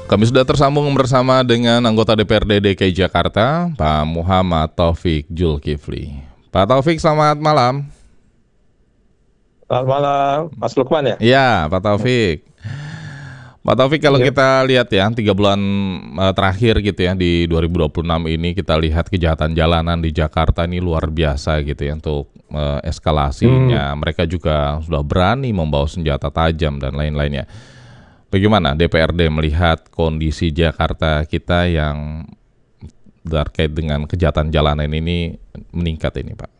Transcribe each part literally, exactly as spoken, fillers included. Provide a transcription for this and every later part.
Kami sudah tersambung bersama dengan anggota D P R D D K I Jakarta, Pak Muhammad Taufik Zulkifli. Pak Taufik, selamat malam. Selamat malam, Mas Lukman ya? Iya, Pak Taufik. Pak Taufik, kalau Iya. kita lihat ya, tiga bulan uh, terakhir gitu ya, di dua ribu dua puluh enam ini kita lihat kejahatan jalanan di Jakarta ini luar biasa gitu ya untuk uh, eskalasinya. Hmm. Mereka juga sudah berani membawa senjata tajam dan lain-lainnya. Bagaimana D P R D melihat kondisi Jakarta kita yang terkait dengan kejahatan jalanan ini meningkat ini, Pak?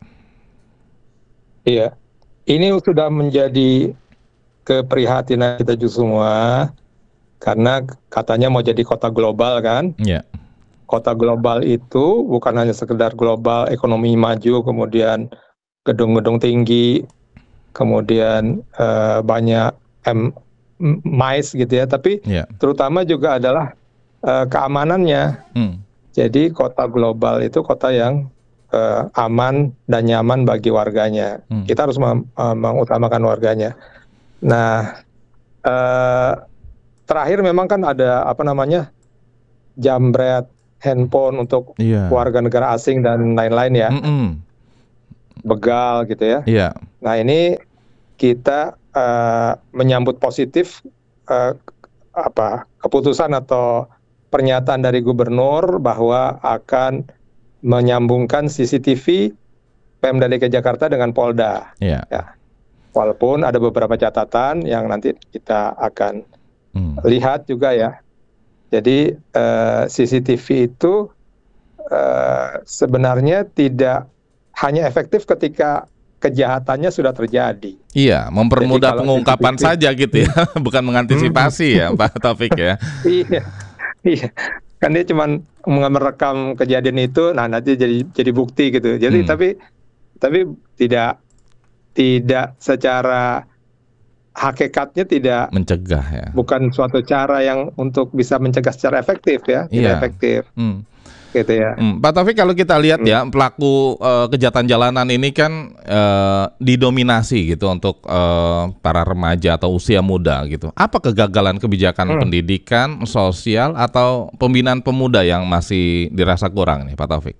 Iya, ini sudah menjadi keprihatinan kita juga semua, karena katanya mau jadi kota global kan. Iya. Kota global itu bukan hanya sekedar global ekonomi maju, kemudian gedung-gedung tinggi, kemudian eh, banyak M mais gitu ya, tapi Iya. terutama juga adalah eh, keamanannya. Hmm. Jadi kota global itu kota yang eh, aman dan nyaman bagi warganya. Hmm. Kita harus mem- eh, mengutamakan warganya. Nah, eh, terakhir memang kan ada apa namanya jambret handphone untuk Iya. warga negara asing dan lain-lain ya, Mm-mm. begal gitu ya. Iya. Nah ini kita eh, menyambut positif eh, apa keputusan atau pernyataan dari gubernur bahwa akan menyambungkan C C T V Pemda D K I Jakarta dengan Polda. Iya. Ya. Walaupun ada beberapa catatan yang nanti kita akan Hmm. lihat juga ya. Jadi eh, C C T V itu eh, sebenarnya tidak hanya efektif ketika kejahatannya sudah terjadi. Iya, mempermudah Jadi kalau pengungkapan C C T V saja gitu ya, bukan mengantisipasi ya, Pak Taufik ya. Iya, iya. Kan dia cuma merekam kejadian itu, nah nanti jadi jadi bukti gitu. Jadi Hmm. tapi tapi tidak tidak secara hakikatnya tidak Mencegah ya. bukan suatu cara yang untuk bisa mencegah secara efektif ya, tidak Iya. efektif Hmm. gitu ya. Hmm, Pak Taufik, kalau kita lihat ya pelaku eh, kejahatan jalanan ini kan eh, didominasi gitu untuk eh, para remaja atau usia muda gitu. Apa kegagalan kebijakan Hmm. pendidikan, sosial atau pembinaan pemuda yang masih dirasa kurang nih, Pak Taufik?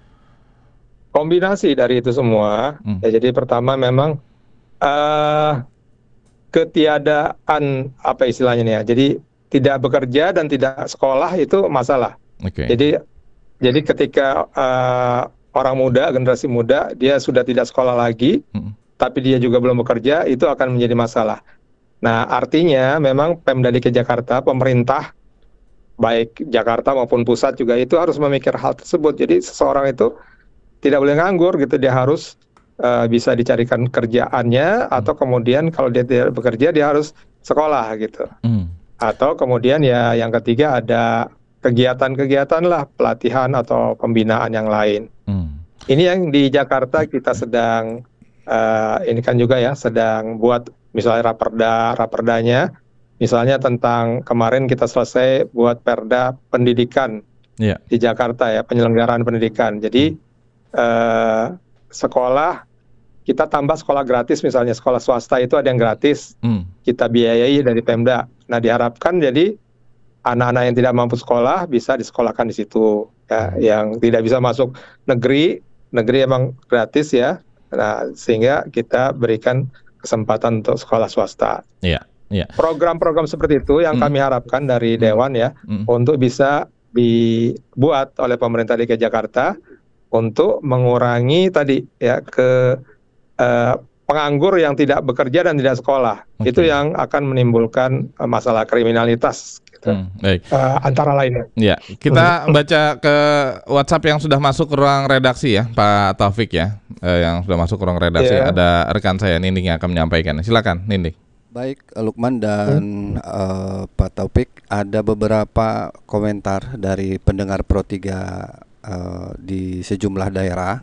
Kombinasi dari itu semua. Hmm. Ya, jadi pertama memang eh ketiadaan apa istilahnya nih ya. Jadi tidak bekerja dan tidak sekolah itu masalah. Oke. Jadi jadi ketika eh, orang muda, generasi muda, dia sudah tidak sekolah lagi, Hmm. tapi dia juga belum bekerja, itu akan menjadi masalah. Nah, artinya memang Pemda D K I Jakarta, pemerintah, baik Jakarta maupun pusat juga itu harus memikir hal tersebut. Jadi seseorang itu tidak boleh nganggur gitu, dia harus eh, bisa dicarikan kerjaannya, atau kemudian kalau dia tidak bekerja, dia harus sekolah gitu. Hmm. Atau kemudian ya yang ketiga ada kegiatan-kegiatan lah, pelatihan atau pembinaan yang lain. Hmm. Ini yang di Jakarta kita sedang eh, ini kan juga ya, sedang buat misalnya raperda, raperdanya, misalnya tentang kemarin kita selesai buat perda pendidikan Iya. di Jakarta ya, penyelenggaraan pendidikan. Jadi eh, sekolah kita tambah sekolah gratis, misalnya sekolah swasta itu ada yang gratis, Hmm. kita biayai dari Pemda. Nah diharapkan jadi anak-anak yang tidak mampu sekolah bisa disekolahkan di situ ya, yang tidak bisa masuk negeri, negeri emang gratis ya. Nah, sehingga kita berikan kesempatan untuk sekolah swasta. Iya. Iya. Program-program seperti itu yang Hmm. kami harapkan dari Hmm. Dewan ya, Hmm. untuk bisa dibuat oleh pemerintah D K I Jakarta untuk mengurangi tadi ya ke eh, penganggur yang tidak bekerja dan tidak sekolah. Oke. Itu yang akan menimbulkan eh, masalah kriminalitas gitu. Hmm. Baik. Eh, antara lainnya. Ya, kita baca ke WhatsApp yang sudah masuk ke ruang redaksi ya, Pak Taufik ya, eh, yang sudah masuk ke ruang redaksi. Iya. Ada rekan saya Ninding yang akan menyampaikan. Silakan, Ninding. Baik, Lukman dan eh, Pak Taufik, ada beberapa komentar dari pendengar Pro tiga eh, di sejumlah daerah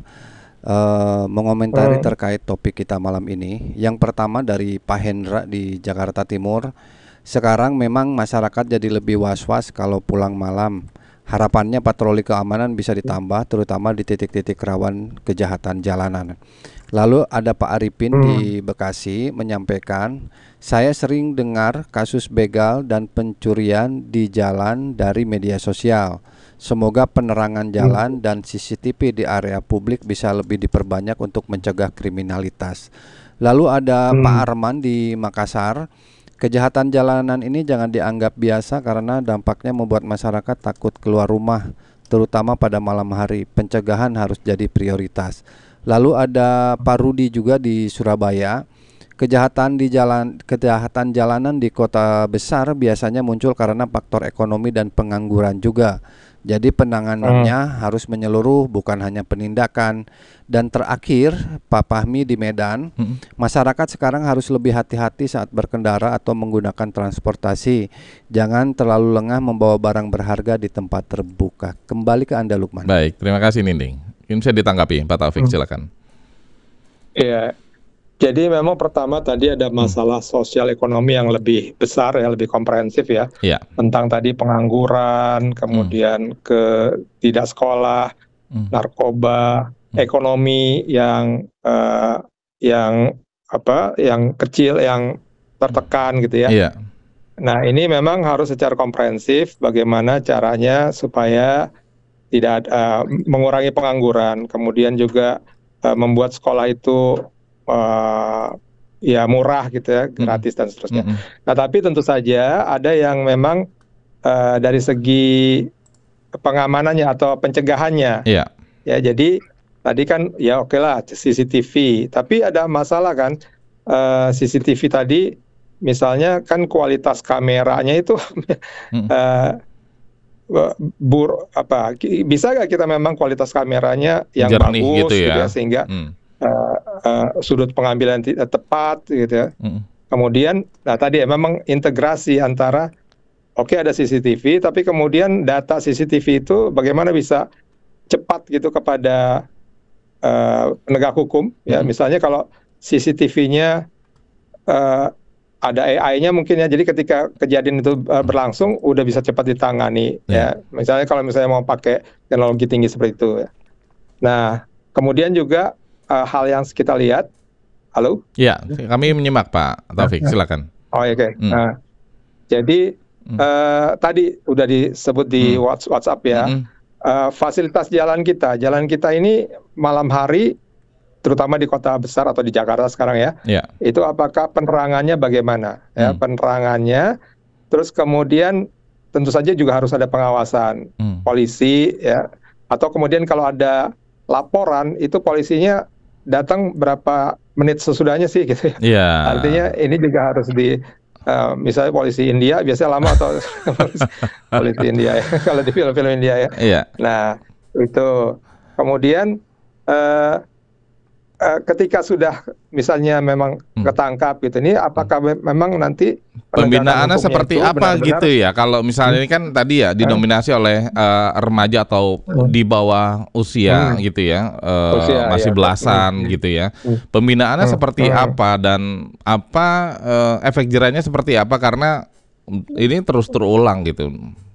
eh, mengomentari Hmm. terkait topik kita malam ini. Yang pertama dari Pak Hendra di Jakarta Timur. Sekarang memang masyarakat jadi lebih was-was kalau pulang malam. Harapannya patroli keamanan bisa ditambah, terutama di titik-titik rawan kejahatan jalanan. Lalu ada Pak Arifin di Bekasi menyampaikan, saya sering dengar kasus begal dan pencurian di jalan dari media sosial. Semoga penerangan jalan dan C C T V di area publik bisa lebih diperbanyak untuk mencegah kriminalitas. Lalu ada Pak Arman di Makassar. Kejahatan jalanan ini jangan dianggap biasa karena dampaknya membuat masyarakat takut keluar rumah, terutama pada malam hari. Pencegahan harus jadi prioritas. Lalu ada Pak Rudi juga di Surabaya. Kejahatan di jalan kejahatan jalanan di kota besar biasanya muncul karena faktor ekonomi dan pengangguran juga. Jadi penanganannya hmm. harus menyeluruh, bukan hanya penindakan. Dan terakhir, Pak Fahmi di Medan, hmm. masyarakat sekarang harus lebih hati-hati saat berkendara atau menggunakan transportasi. Jangan terlalu lengah membawa barang berharga di tempat terbuka. Kembali ke Anda, Lukman. Baik, terima kasih Ninding. Ini bisa ditanggapi, Pak Taufik, hmm. silakan. Iya. Jadi memang pertama tadi ada masalah hmm. sosial ekonomi yang lebih besar ya, lebih komprehensif ya. Yeah. Tentang tadi pengangguran, kemudian hmm. ke tidak sekolah, hmm. narkoba, hmm. ekonomi yang uh, yang apa, yang kecil, yang tertekan gitu ya. Yeah. Nah ini memang harus secara komprehensif bagaimana caranya supaya tidak uh, mengurangi pengangguran, kemudian juga uh, membuat sekolah itu Uh, ya murah gitu ya, gratis dan seterusnya. Mm-hmm. Nah tapi tentu saja ada yang memang uh, dari segi pengamanannya atau pencegahannya. Yeah. Ya jadi tadi kan ya oke lah C C T V, tapi ada masalah kan uh, C C T V tadi misalnya kan kualitas kameranya itu mm-hmm. uh, bur apa bisa nggak kita memang kualitas kameranya yang jernih bagus gitu ya, gitu ya sehingga mm. Uh, uh, sudut pengambilan tidak tepat gitu ya. Mm. Kemudian, nah tadi ya memang integrasi antara, oke okay, ada C C T V, tapi kemudian data C C T V itu bagaimana bisa cepat gitu kepada uh, penegak hukum. Mm. Ya, misalnya kalau C C T V-nya uh, ada A I-nya mungkin ya, jadi ketika kejadian itu uh, berlangsung, udah bisa cepat ditangani. Mm. Ya, misalnya kalau misalnya mau pakai teknologi tinggi seperti itu. Ya. Nah, kemudian juga Uh, hal yang kita lihat, halo? Ya, kami menyimak Pak Taufik, silakan. Oh oke. Okay. Hmm. Nah, jadi hmm. uh, tadi udah disebut di hmm. WhatsApp ya, hmm. uh, fasilitas jalan kita, jalan kita ini malam hari, terutama di kota besar atau di Jakarta sekarang ya, ya. Itu apakah penerangannya bagaimana? Hmm. Ya, penerangannya, terus kemudian tentu saja juga harus ada pengawasan hmm. polisi ya, atau kemudian kalau ada laporan itu polisinya datang berapa menit sesudahnya sih gitu ya. Yeah. Artinya ini juga harus di uh, misalnya polisi India biasanya lama atau polisi, polisi India ya kalau di film-film India ya. Yeah. Nah itu kemudian uh, uh, ketika sudah misalnya memang hmm. ketangkap gitu ini apakah hmm. memang nanti pembinaannya seperti apa benar-benar gitu ya? Kalau misalnya hmm. ini kan tadi ya didominasi hmm. oleh uh, remaja atau hmm. di bawah usia hmm. gitu ya, uh, usia, masih ya. belasan hmm. gitu ya. Hmm. Pembinaannya hmm. seperti hmm. apa dan apa uh, efek jerahnya seperti apa karena ini terus terulang gitu,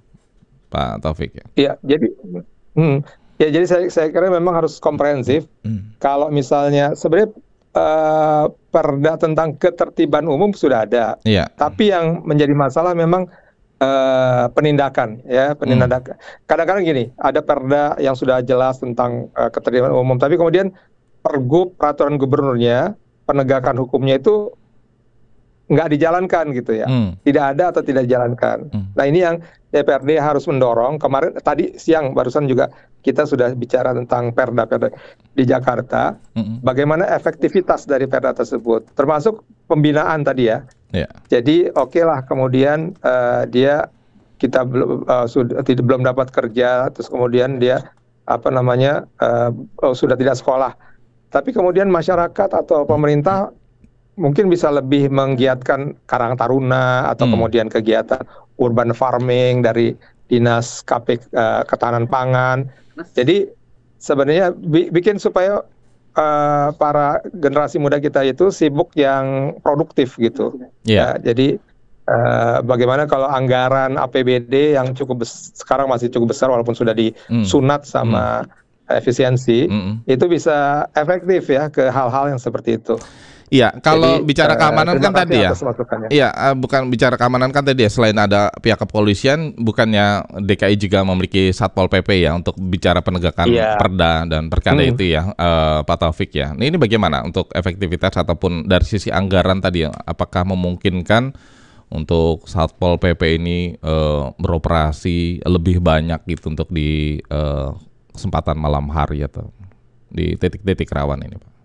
Pak Taufik ya? Iya, jadi hmm, ya jadi saya, saya kira memang harus komprehensif. Hmm. Kalau misalnya sebenarnya Uh, perda tentang ketertiban umum sudah ada, yeah. tapi yang menjadi masalah memang uh, penindakan, ya penindakan. Hmm. Kadang-kadang gini, ada perda yang sudah jelas tentang uh, ketertiban umum, tapi kemudian pergub peraturan gubernurnya, penegakan hukumnya itu nggak dijalankan gitu ya, hmm. tidak ada atau tidak dijalankan. Hmm. Nah ini yang D P R D harus mendorong. Kemarin tadi siang barusan juga kita sudah bicara tentang perda-perda di Jakarta, hmm. bagaimana efektivitas dari perda tersebut, termasuk pembinaan tadi ya. Yeah. Jadi oke okay lah kemudian uh, dia kita belum uh, sudah tidak belum dapat kerja, terus kemudian dia apa namanya uh, oh, sudah tidak sekolah, tapi kemudian masyarakat atau pemerintah mungkin bisa lebih menggiatkan Karang Taruna atau hmm. kemudian kegiatan urban farming dari Dinas K P uh, Ketahanan Pangan. Jadi sebenarnya bi bikin supaya uh, para generasi muda kita itu sibuk yang produktif gitu. Yeah. Uh, jadi uh, bagaimana kalau anggaran A P B D yang cukup bes- sekarang masih cukup besar walaupun sudah Hmm. disunat sama efisiensi, Mm-mm. itu bisa efektif ya ke hal-hal yang seperti itu. Iya, kalau Jadi, bicara eh, keamanan terima kan kasih tadi ya. atas masukannya. Iya, eh, bukan bicara keamanan kan tadi ya. Selain ada pihak kepolisian, bukannya D K I juga memiliki Satpol P P ya untuk bicara penegakan Iya. perda dan perkada Hmm. itu ya, eh, Pak Taufik ya. Nah, ini bagaimana untuk efektivitas ataupun dari sisi anggaran tadi ya? Apakah memungkinkan untuk Satpol P P ini eh, beroperasi lebih banyak gitu untuk di eh, kesempatan malam hari atau di titik-titik rawan ini, Pak?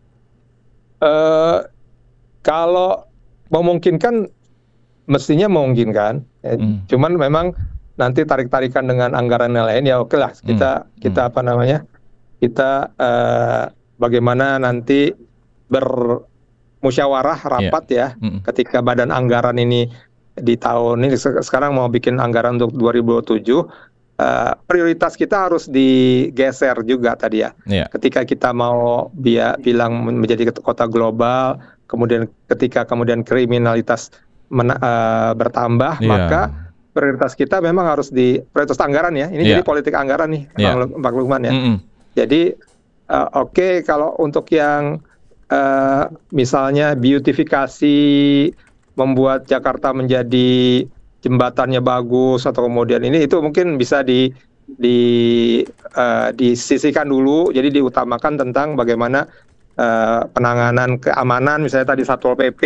Eh, kalau memungkinkan, mestinya memungkinkan. Eh, Hmm. Cuman memang nanti tarik-tarikan dengan anggaran yang lain ya oke lah. Kita Hmm. kita apa namanya? Kita eh, bagaimana nanti bermusyawarah rapat ya. Hmm. Ketika badan anggaran ini di tahun ini se- sekarang mau bikin anggaran untuk dua ribu dua puluh tujuh, eh, prioritas kita harus digeser juga tadi ya. Iya. Ketika kita mau dia bilang menjadi kota global, kemudian ketika kemudian kriminalitas mena- eh, bertambah, Iya. maka prioritas kita memang harus di prioritas anggaran ya. Ini Iya. jadi politik anggaran nih, Iya. Bang Luk- Bang Lukman ya. Mm-mm. Jadi eh, oke kalau untuk yang eh, misalnya beautifikasi, membuat Jakarta menjadi jembatannya bagus atau kemudian ini itu mungkin bisa di di eh, disisihkan dulu. Jadi diutamakan tentang bagaimana eh, penanganan keamanan, misalnya tadi Satpol P P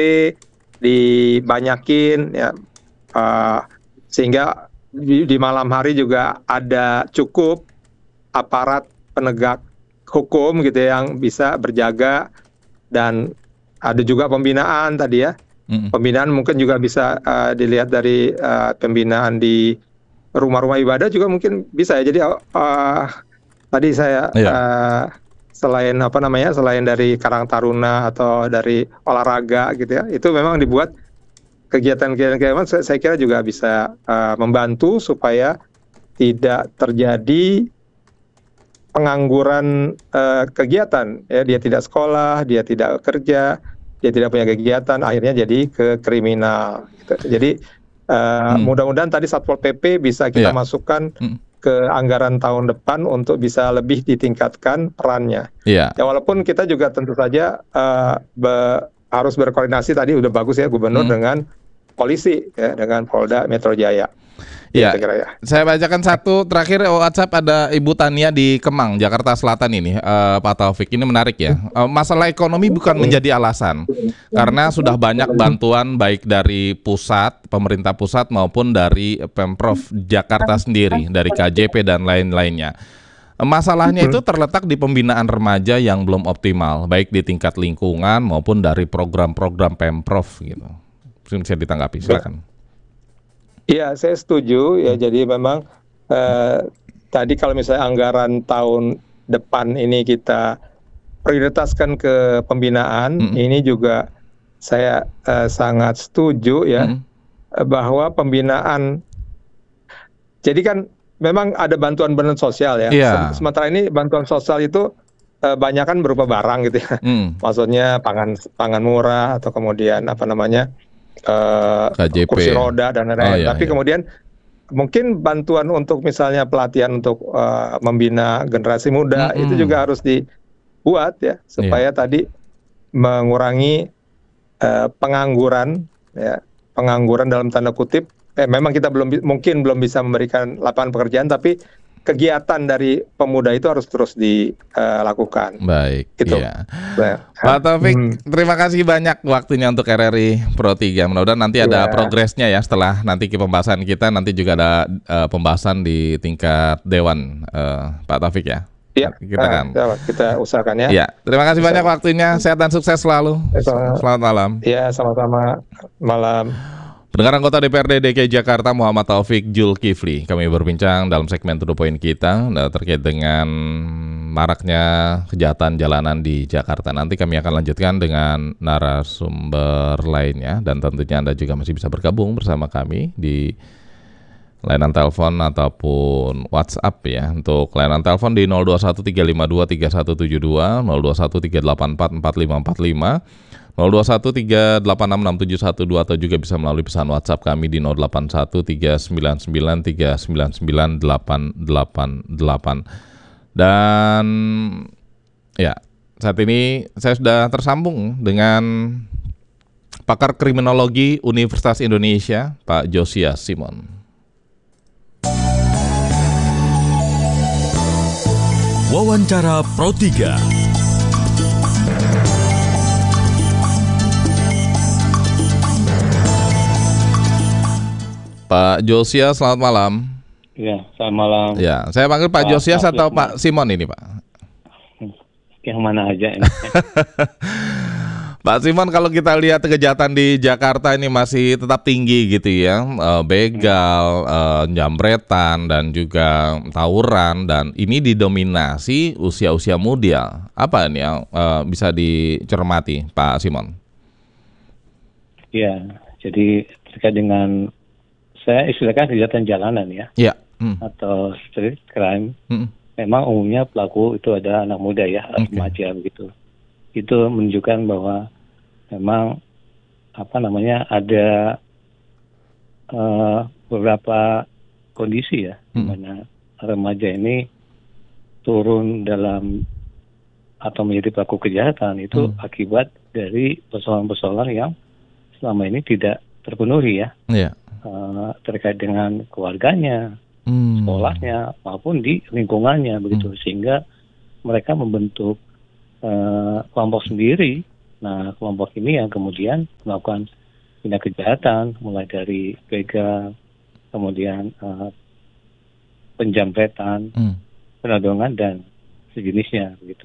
dibanyakin ya, eh, sehingga di, di malam hari juga ada cukup aparat penegak hukum gitu ya, yang bisa berjaga, dan ada juga pembinaan tadi ya. Mm-mm. Pembinaan mungkin juga bisa uh, dilihat dari uh, pembinaan di rumah-rumah ibadah juga mungkin bisa ya. Jadi uh, tadi saya Iya. uh, selain apa namanya, selain dari Karang Taruna atau dari olahraga gitu ya, itu memang dibuat kegiatan-kegiatan saya, saya kira juga bisa uh, membantu supaya tidak terjadi pengangguran uh, kegiatan ya. Dia tidak sekolah, dia tidak kerja, dia tidak punya kegiatan, akhirnya jadi ke kriminal gitu. Jadi uh, Hmm. mudah-mudahan tadi Satpol P P bisa kita Iya. masukkan Mm. ke anggaran tahun depan untuk bisa lebih ditingkatkan perannya. Iya. Ya walaupun kita juga tentu saja uh, be- harus berkoordinasi, tadi udah bagus ya Gubernur Hmm. dengan polisi ya, dengan Polda Metro Jaya. Iya. Saya kira ya. Saya bacakan satu terakhir WhatsApp, ada Ibu Tania di Kemang, Jakarta Selatan ini, eh, Pak Taufik. Ini menarik ya. Eh, masalah ekonomi bukan menjadi alasan, karena sudah banyak bantuan baik dari pusat, pemerintah pusat maupun dari Pemprov Jakarta sendiri, dari K J P dan lain-lainnya. Eh, Masalahnya itu terletak di pembinaan remaja yang belum optimal, baik di tingkat lingkungan maupun dari program-program Pemprov gitu. Mungkin bisa ditanggapi, silakan. Iya, saya setuju ya. Jadi memang eh, tadi kalau misalnya anggaran tahun depan ini kita prioritaskan ke pembinaan, Mm-mm. ini juga saya eh, sangat setuju ya, Mm-mm. eh, bahwa pembinaan. Jadi kan memang ada bantuan-bantuan sosial ya. Iya. Sem- Sementara ini bantuan sosial itu eh, banyak kan berupa barang gitu ya. Mm. Maksudnya pangan pangan murah atau kemudian apa namanya, eh, K J P. kursi roda dan lain-lain. Oh, iya, Tapi iya. kemudian mungkin bantuan untuk misalnya pelatihan untuk eh, membina generasi muda, Mm-mm. itu juga harus dibuat ya, supaya tadi mengurangi eh, pengangguran ya, pengangguran dalam tanda kutip. Eh, memang kita belum bi- mungkin belum bisa memberikan lapangan pekerjaan, tapi kegiatan dari pemuda itu harus terus dilakukan. Baik, Gitu. iya. Nah, Pak Taufik, hmm. terima kasih banyak waktunya untuk R R I Pro tiga. Mudah-mudahan nanti ada Iya. progresnya ya setelah nanti ke pembahasan kita. Nanti juga ada eh, pembahasan di tingkat Dewan, eh, Pak Taufik ya. Ya, Kita kan. nah, kita usahakan ya. Ya, terima kasih Bisa. banyak waktunya. Sehat dan sukses selalu. Ya, sama- Selamat malam. Ya, sama-sama. Malam. Pendengar anggota D P R D D K I Jakarta Muhammad Taufik Zulkifli, kami berbincang dalam segmen To The Point kita nah, terkait dengan maraknya kejahatan jalanan di Jakarta. Nanti kami akan lanjutkan dengan narasumber lainnya, dan tentunya Anda juga masih bisa bergabung bersama kami di layanan telepon ataupun WhatsApp ya. Untuk layanan telepon di nol dua satu tiga lima dua tiga satu tujuh dua, nol dua satu tiga delapan empat empat lima empat lima, nol dua satu tiga delapan enam enam tujuh satu dua atau juga bisa melalui pesan WhatsApp kami di nol delapan satu tiga sembilan sembilan tiga sembilan sembilan delapan delapan delapan. Dan ya, saat ini saya sudah tersambung dengan pakar kriminologi Universitas Indonesia, Pak Josias Simon. Wawancara Pro tiga. Pak Josias, selamat malam. Ya, selamat malam. Ya, saya panggil Pak Pak Josias Pak atau Simon. Pak Simon ini, Pak? Yang mana aja ini. Pak Simon, kalau kita lihat kejahatan di Jakarta ini masih tetap tinggi gitu ya, e, begal, e, jambretan dan juga tawuran, dan ini didominasi usia-usia muda. Apa ini yang e, bisa dicermati, Pak Simon? Ya, jadi terkait dengan saya istilahkan kejahatan jalanan ya, Ya. Hmm. atau street crime. Hmm. Memang umumnya pelaku itu adalah anak muda ya, Oke. remaja begitu. Itu menunjukkan bahwa memang apa namanya ada uh, beberapa kondisi ya, di Hmm. mana remaja ini turun dalam atau menjadi pelaku kejahatan itu Hmm. akibat dari persoalan-persoalan yang selama ini tidak terpenuhi ya, Ya. uh, terkait dengan keluarganya, Hmm. sekolahnya maupun di lingkungannya begitu, sehingga mereka membentuk uh, kelompok sendiri. Nah, kelompok ini yang kemudian melakukan tindak kejahatan mulai dari begal, kemudian uh, penjamretan, Hmm. penodongan dan sejenisnya begitu.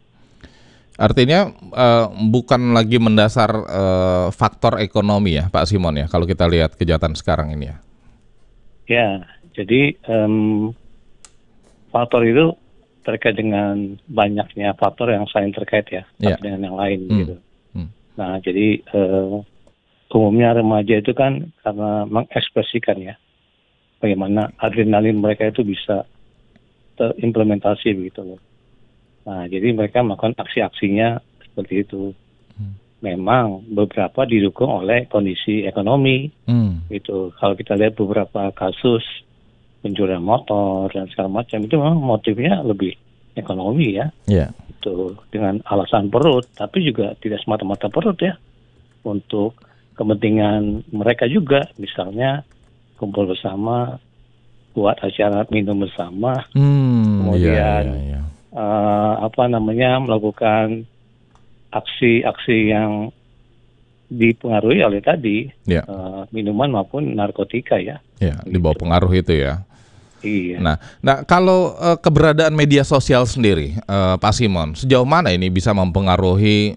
Artinya eh, bukan lagi mendasar eh, faktor ekonomi ya, Pak Simon ya, kalau kita lihat kejahatan sekarang ini ya. Ya, jadi em, faktor itu terkait dengan banyaknya faktor yang saling terkait ya, Ya. satu dengan yang lain Hmm. gitu. Hmm. Nah, jadi eh, umumnya remaja itu kan karena mengekspresikan ya, bagaimana adrenalin mereka itu bisa terimplementasi begitu loh. Nah, jadi mereka melakukan aksi-aksinya seperti itu. Hmm. Memang beberapa didukung oleh kondisi ekonomi Hmm. gitu. Kalau kita lihat beberapa kasus pencurian motor dan segala macam, itu memang motifnya lebih ekonomi ya, Ya. itu dengan alasan perut, tapi juga tidak semata-mata perut ya, untuk kepentingan mereka juga, misalnya kumpul bersama, buat acara minum bersama, Hmm. Kemudian, iya, iya, iya. eh, apa namanya melakukan aksi-aksi yang dipengaruhi oleh tadi Ya. eh, minuman maupun narkotika ya. Ya, di bawah pengaruh itu ya. Iya. Nah, nah kalau eh, keberadaan media sosial sendiri, eh, Pak Simon, sejauh mana ini bisa mempengaruhi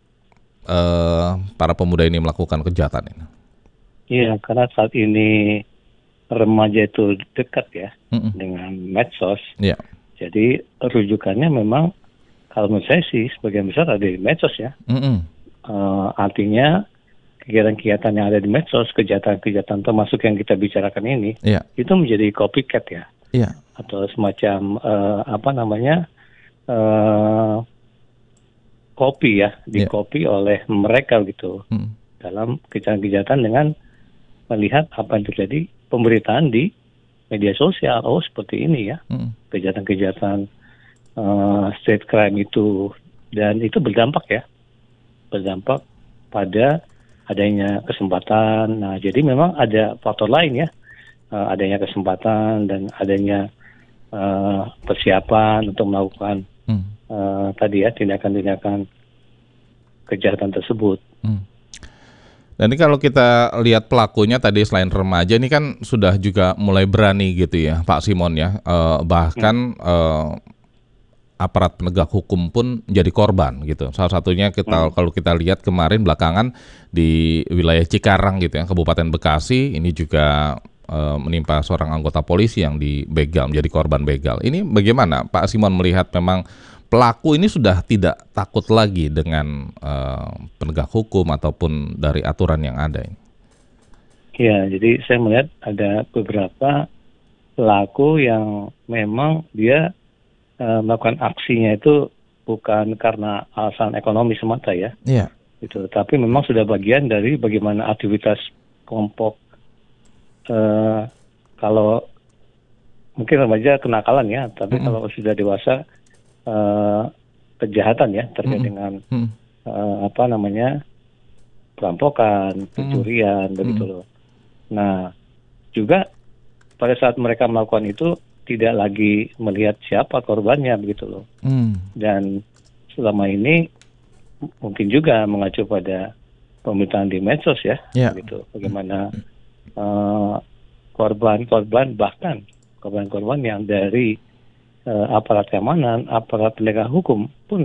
eh, para pemuda ini melakukan kejahatan ini? Iya, karena saat ini remaja itu dekat ya Mm-mm. dengan medsos. Ya. Jadi rujukannya memang kalau menurut saya sih sebagian besar ada di medsos ya. Mm-mm. Eh, artinya kegiatan-kegiatan yang ada di medsos, kejahatan-kejahatan termasuk yang kita bicarakan ini, Ya. itu menjadi copycat ya, Ya. atau semacam eh, apa namanya eh, copy ya, di Ya. copy oleh mereka gitu Mm. dalam kejahatan-kejahatan dengan melihat apa yang terjadi pemberitaan di media sosial. Oh seperti ini ya, Mm. kejahatan-kejahatan uh, street crime itu, dan itu berdampak ya, berdampak pada adanya kesempatan. Nah jadi memang ada faktor lain ya, uh, adanya kesempatan dan adanya uh, persiapan untuk melakukan Mm. uh, tadi ya tindakan-tindakan kejahatan tersebut. Mm. Dan ini kalau kita lihat pelakunya tadi selain remaja ini kan sudah juga mulai berani gitu ya, Pak Simon ya. Eh, bahkan eh, aparat penegak hukum pun menjadi korban gitu. Salah satunya kita kalau kita lihat kemarin belakangan di wilayah Cikarang gitu ya, Kabupaten Bekasi, ini juga eh, menimpa seorang anggota polisi yang dibegal, menjadi korban begal. Ini bagaimana Pak Simon melihat memang pelaku ini sudah tidak takut lagi dengan uh, penegak hukum ataupun dari aturan yang ada ini? Ya, jadi saya melihat ada beberapa pelaku yang memang dia uh, melakukan aksinya itu bukan karena alasan ekonomi semata ya, Iya. gitu. Tapi memang sudah bagian dari bagaimana aktivitas kelompok. Uh, kalau mungkin remaja kenakalan ya, tapi mm-hmm. kalau sudah dewasa uh, kejahatan ya terkait mm-hmm. dengan uh, apa namanya perampokan, pencurian, mm-hmm. begitu loh. Nah, juga pada saat mereka melakukan itu tidak lagi melihat siapa korbannya begitu loh. Mm. Dan selama ini mungkin juga mengacu pada pemberitaan di medsos ya, yeah. gitu. Bagaimana uh, korban-korban bahkan korban-korban yang dari uh, aparat keamanan, aparat penegak hukum pun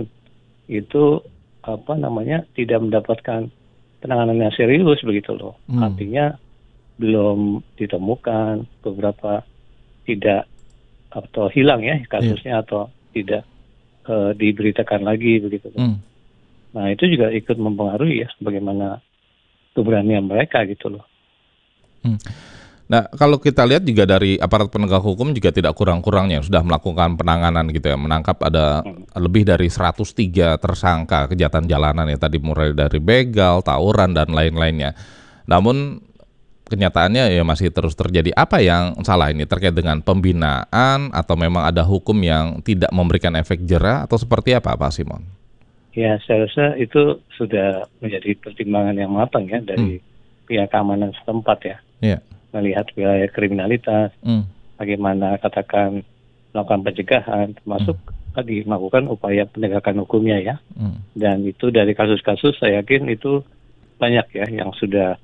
itu apa namanya tidak mendapatkan penanganan yang serius begitu loh. Hmm. Artinya belum ditemukan, beberapa tidak atau hilang ya kasusnya yeah. atau tidak uh, diberitakan lagi begitu loh. Hmm. Nah itu juga ikut mempengaruhi ya bagaimana keberanian mereka gitu loh. Hmm. Nah, kalau kita lihat juga dari aparat penegak hukum juga tidak kurang-kurangnya sudah melakukan penanganan gitu ya, menangkap ada hmm. lebih dari seratus tiga tersangka kejahatan jalanan ya, tadi mulai dari begal, tawuran dan lain-lainnya. Namun kenyataannya ya masih terus terjadi. Apa yang salah ini terkait dengan pembinaan atau memang ada hukum yang tidak memberikan efek jera atau seperti apa Pak Simon? Ya, saya rasa itu sudah menjadi pertimbangan yang matang ya dari hmm. pihak keamanan setempat ya. Yeah. Melihat wilayah kriminalitas, mm. bagaimana katakan melakukan pencegahan, termasuk mm. tadi melakukan upaya penegakan hukumnya ya. Mm. Dan itu dari kasus-kasus saya yakin itu banyak ya yang sudah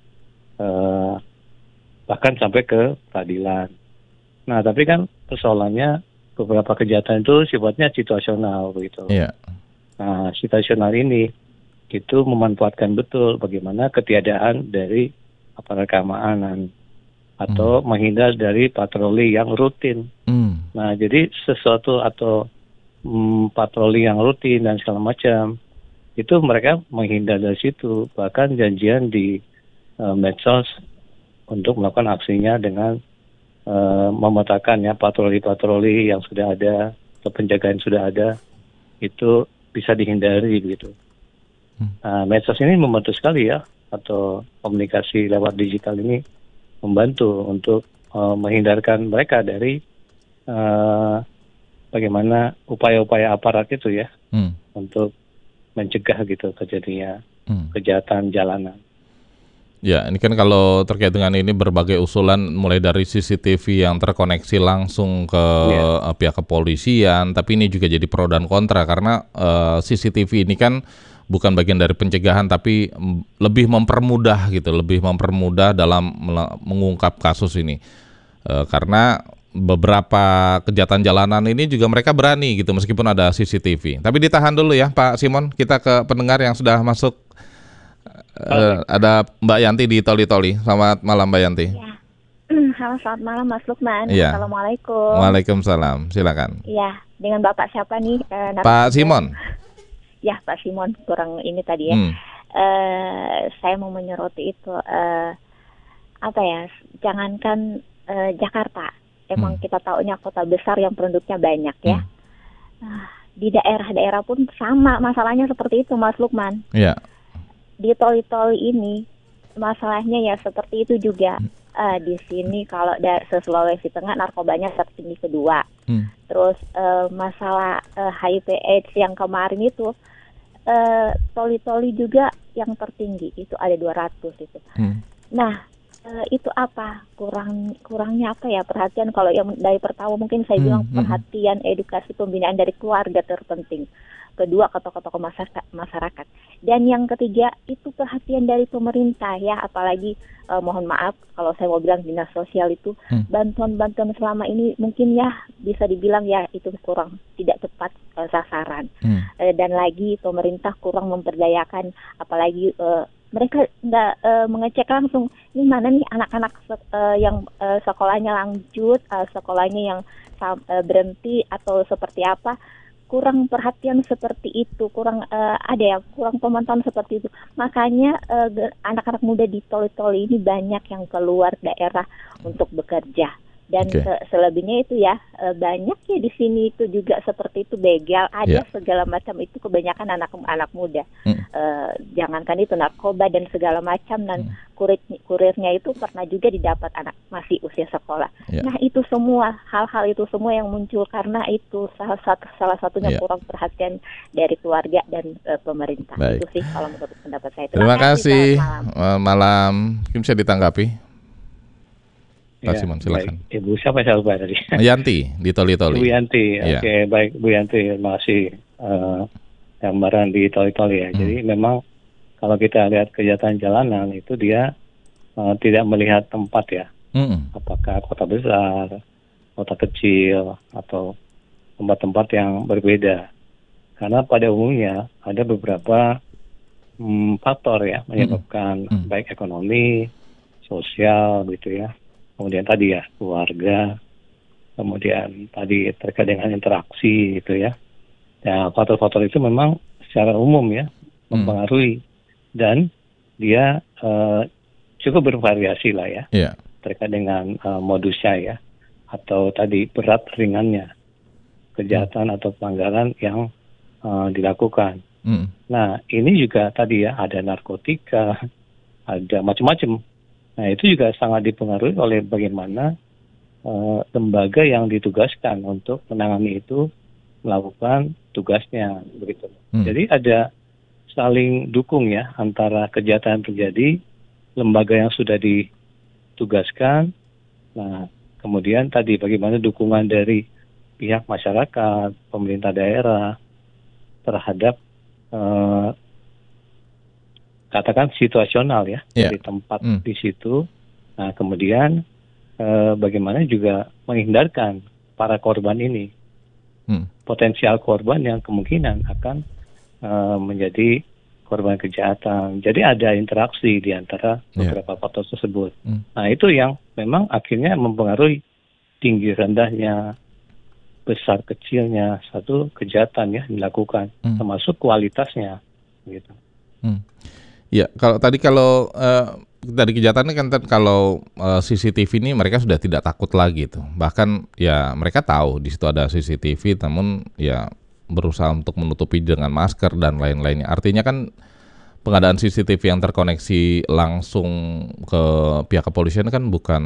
uh, bahkan sampai ke peradilan. Nah tapi kan persoalannya beberapa kejahatan itu sifatnya situasional begitu. Yeah. Nah situasional ini itu memanfaatkan betul bagaimana ketiadaan dari aparat keamanan atau hmm. menghindar dari patroli yang rutin. Hmm. Nah, jadi sesuatu atau mm, patroli yang rutin dan segala macam itu mereka menghindar dari situ. Bahkan janjian di uh, medsos untuk melakukan aksinya dengan uh, memetakan ya patroli-patroli yang sudah ada atau penjagaan sudah ada itu bisa dihindari begitu. Hmm. Nah, medsos ini membantu sekali ya, atau komunikasi lewat digital ini membantu untuk uh, menghindarkan mereka dari uh, bagaimana upaya-upaya aparat itu ya hmm. untuk mencegah gitu terjadinya hmm. kejahatan jalanan. Ya, ini kan kalau terkait dengan ini berbagai usulan mulai dari C C T V yang terkoneksi langsung ke yeah. pihak kepolisian, tapi ini juga jadi pro dan kontra karena uh, C C T V ini kan bukan bagian dari pencegahan tapi lebih mempermudah gitu, lebih mempermudah dalam mengungkap kasus ini. E, karena beberapa kejahatan jalanan ini juga mereka berani gitu meskipun ada C C T V. Tapi ditahan dulu ya Pak Simon, kita ke pendengar yang sudah masuk. E, ada Mbak Yanti di Toli Toli. Selamat malam Mbak Yanti. Ya. Halo, selamat malam Mas Lukman. Ya. Assalamualaikum. Waalaikumsalam. Silakan. Iya, dengan Bapak siapa nih? E, Pak Simon. Ya Pak Simon, kurang ini tadi ya. Hmm. Uh, saya mau menyoroti itu uh, apa ya? Jangankan uh, Jakarta, emang hmm. kita taunya kota besar yang penduduknya banyak ya. Hmm. Uh, di daerah-daerah pun sama masalahnya seperti itu Mas Lukman. Yeah. Di tol-tol ini masalahnya ya seperti itu juga. Uh, di sini kalau dari Sulawesi Tengah narkobanya tertinggi kedua. Hmm. Terus uh, masalah uh, H I V AIDS yang kemarin itu Uh, toli-toli juga yang tertinggi itu ada dua ratus itu. Hmm. Nah, uh, itu apa? Kurang kurangnya apa ya? Perhatian kalau yang dari pertama mungkin saya hmm. bilang perhatian, edukasi, pembinaan dari keluarga terpenting. Kedua ke tokoh-tokoh masyarakat, masyarakat. Dan yang ketiga itu perhatian dari pemerintah ya, apalagi uh, mohon maaf kalau saya mau bilang dinas sosial itu hmm. bantuan-bantuan selama ini mungkin ya bisa dibilang ya itu kurang, tidak tepat uh, sasaran. Hmm. Uh, dan lagi pemerintah kurang memperdayakan, apalagi uh, mereka nggak uh, mengecek langsung ini mana nih anak-anak uh, yang uh, sekolahnya lanjut, uh, sekolahnya yang uh, berhenti atau seperti apa. Kurang perhatian seperti itu, kurang uh, ada ya, kurang pemantauan seperti itu. Makanya uh, anak-anak muda di tol-tol ini banyak yang keluar daerah untuk bekerja. Dan Oke. se- selebihnya itu ya eh, banyak ya di sini itu juga seperti itu, begal ada Ya. segala macam, itu kebanyakan anak-anak muda. Hmm. Eh, jangankan itu narkoba dan segala macam, dan kurir kurirnya itu pernah juga didapat anak masih usia sekolah. Ya. Nah itu semua hal-hal itu semua yang muncul karena itu salah satu salah satunya Ya. kurang perhatian dari keluarga dan eh, pemerintah. Baik. Itu sih kalau menurut pendapat saya. Terima kasih. Selamat malam. Malam. malam. Mungkin bisa ditanggapi. Pak Ya, Simon, silakan. baik. Ibu siapa saya lupa tadi? Yanti di Toli-Toli. Ibu Yanti, Iya. oke baik Bu Yanti, terima kasih eh, gambaran di Toli-Toli ya. Hmm. Jadi memang kalau kita lihat kejahatan jalanan itu dia eh, tidak melihat tempat ya, Mm-mm. apakah kota besar, kota kecil, atau tempat-tempat yang berbeda. Karena pada umumnya ada beberapa hmm, faktor ya menyebabkan Hmm. baik ekonomi, sosial gitu ya. Kemudian tadi ya keluarga, kemudian tadi terkait dengan interaksi gitu ya. Ya faktor-faktor itu memang secara umum ya mempengaruhi dan dia eh, cukup bervariasi lah ya Iya. terkait dengan eh, modusnya ya, atau tadi berat ringannya kejahatan atau pelanggaran yang eh, dilakukan. Mm. Nah ini juga tadi ya ada narkotika, ada macam-macam. Nah itu juga sangat dipengaruhi oleh bagaimana eh, lembaga yang ditugaskan untuk menangani itu melakukan tugasnya begitu. Hmm. Jadi ada saling dukung ya antara kejahatan terjadi, lembaga yang sudah ditugaskan. Nah kemudian tadi bagaimana dukungan dari pihak masyarakat, pemerintah daerah terhadap eh, katakan situasional ya Yeah. dari tempat Hmm. di situ. Nah kemudian eh, bagaimana juga menghindarkan para korban ini, Hmm. potensial korban yang kemungkinan akan eh, menjadi korban kejahatan. Jadi ada interaksi di antara Yeah. beberapa faktor tersebut. Hmm. Nah itu yang memang akhirnya mempengaruhi tinggi rendahnya, besar kecilnya satu kejahatan ya dilakukan, Hmm. termasuk kualitasnya gitu. Hmm. Ya, kalau tadi kalau eh, dari kejahatan ini kan ter- kalau eh, C C T V ini mereka sudah tidak takut lagi tuh. Bahkan ya mereka tahu di situ ada C C T V, namun ya berusaha untuk menutupi dengan masker dan lain-lainnya. Artinya kan pengadaan C C T V yang terkoneksi langsung ke pihak kepolisian kan bukan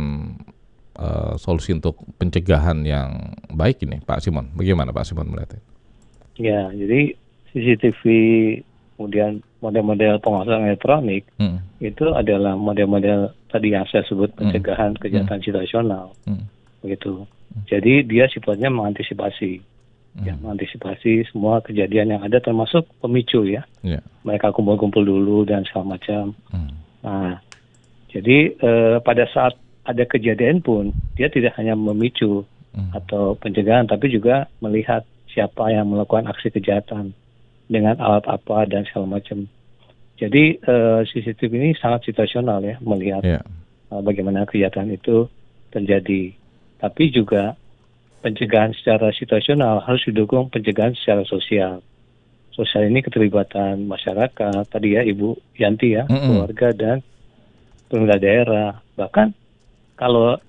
eh, solusi untuk pencegahan yang baik ini, Pak Simon. Bagaimana Pak Simon melihatnya? Ya, jadi C C T V kemudian model-model pengawasan elektronik Hmm. itu adalah model-model tadi yang saya sebut pencegahan kejahatan situasional, Hmm. begitu. Jadi dia sifatnya mengantisipasi, ya, mengantisipasi semua kejadian yang ada termasuk pemicu ya. Ya. Mereka kumpul-kumpul dulu dan segala macam. Hmm. Nah, jadi eh, pada saat ada kejadian pun dia tidak hanya memicu Hmm. atau pencegahan, tapi juga melihat siapa yang melakukan aksi kejahatan dengan alat apa dan segala macam. Jadi eh, C C T V ini sangat situasional ya, melihat Ya. eh, bagaimana kejahatan itu terjadi. Tapi juga pencegahan secara situasional harus didukung pencegahan secara sosial. Sosial ini keterlibatan masyarakat, tadi ya Ibu Yanti ya, Mm-mm. keluarga dan pemerintah daerah. Bahkan kalau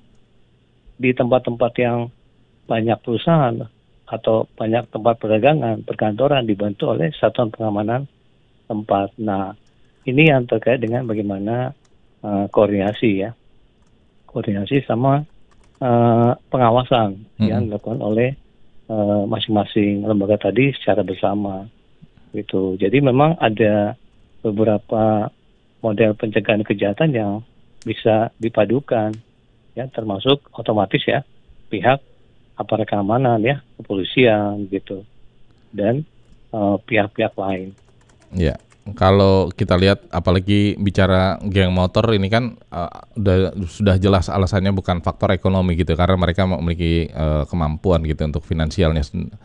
di tempat-tempat yang banyak perusahaan atau banyak tempat perdagangan, perkantoran dibantu oleh satuan pengamanan tempat. Nah, ini yang terkait dengan bagaimana uh, koordinasi ya, koordinasi sama uh, pengawasan Mm-mm. yang dilakukan oleh uh, masing-masing lembaga tadi secara bersama, gitu. Jadi memang ada beberapa model pencegahan kejahatan yang bisa dipadukan, ya, termasuk otomatis ya pihak aparat keamanan ya, kepolisian gitu, dan uh, pihak-pihak lain. Ya, kalau kita lihat apalagi bicara geng motor ini kan uh, udah, sudah jelas alasannya bukan faktor ekonomi gitu, karena mereka memiliki uh, kemampuan gitu untuk finansialnya.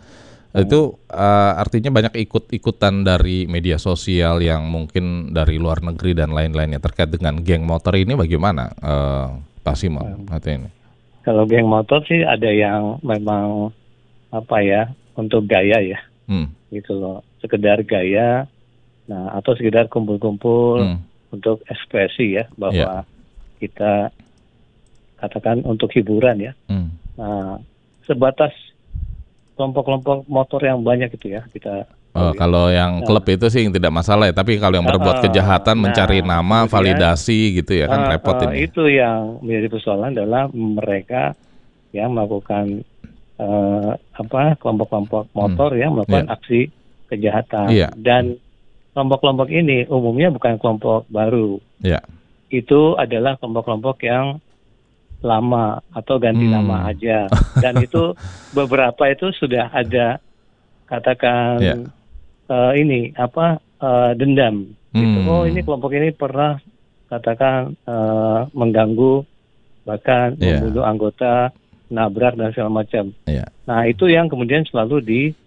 Itu uh, artinya banyak ikut-ikutan dari media sosial yang mungkin dari luar negeri dan lain-lainnya terkait dengan geng motor ini bagaimana, uh, Pak Simon? Artinya ini. Kalau geng motor sih ada yang memang apa ya, untuk gaya ya, Hmm. gitu loh, sekedar gaya, nah atau sekedar kumpul-kumpul Hmm. untuk ekspresi ya bahwa kita katakan untuk hiburan ya. Hmm. Nah, sebatas kelompok-kelompok motor yang banyak itu ya kita. Oh, ya. Kalau yang Nah. klub itu sih tidak masalah ya, tapi kalau yang berbuat Uh, kejahatan, nah, mencari nama, kemudian, validasi gitu ya kan uh, repot uh, ini. Itu yang menjadi persoalan adalah mereka yang melakukan uh, apa kelompok-kelompok motor Hmm. yang melakukan Yeah. aksi kejahatan. Iya. Dan kelompok-kelompok ini umumnya bukan kelompok baru. Ya. Itu adalah kelompok-kelompok yang lama atau ganti Hmm. nama aja. Dan itu beberapa itu sudah ada katakan Ya. uh, ini apa uh, dendam. Gitu. Hmm. Oh ini kelompok ini pernah katakan uh, mengganggu bahkan Ya. membunuh anggota, nabrak dan segala macam. Ya. Nah itu yang kemudian selalu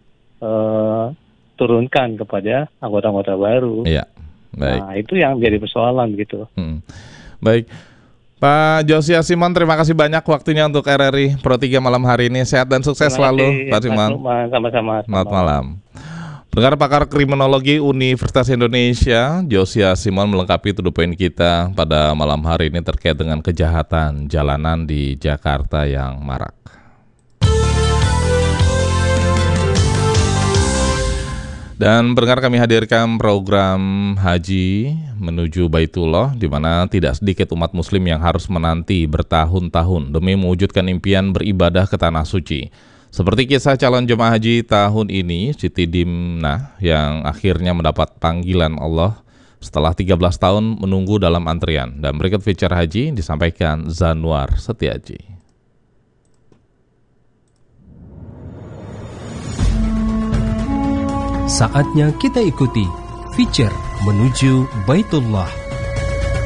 diturunkan kepada anggota-anggota baru. Iya. Baik. Nah itu yang jadi persoalan gitu. Hmm. Baik. Pak Josia Simon, terima kasih banyak waktunya untuk R R I Pro tiga malam hari ini. Sehat dan sukses Terima selalu, kasih, Pak Mas Simon. Lukman. Sama-sama. Selamat malam. Pendengar pakar kriminologi Universitas Indonesia, Josia Simon melengkapi to the point kita pada malam hari ini terkait dengan kejahatan jalanan di Jakarta yang marak. Dan pendengar, kami hadirkan program Haji Menuju Baitullah, di mana tidak sedikit umat muslim yang harus menanti bertahun-tahun demi mewujudkan impian beribadah ke Tanah Suci. Seperti kisah calon jemaah haji tahun ini, Siti Dimnah, yang akhirnya mendapat panggilan Allah setelah tiga belas tahun menunggu dalam antrian. Dan berikut feature haji disampaikan Zanwar Setiaji. Saatnya kita ikuti feature Menuju Baitullah